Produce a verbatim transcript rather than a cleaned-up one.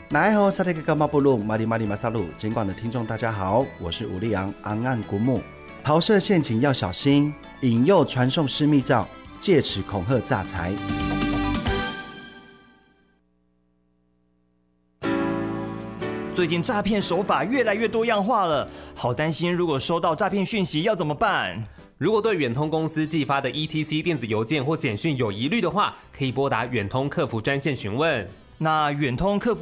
来好，萨利格伽马布鲁马里马里马萨鲁，尽管的听众大家好，我是武力昂昂岸古姆。桃色陷阱要小心，引诱传送私密照，借此恐吓诈财。 最近诈骗手法越来越多样化了，好担心，如果收到诈骗讯息要怎么办？ 如果对远通公司寄发的 E T C 电子邮件或简讯有疑虑的话，可以拨打远通客服专线询问。 那远通客服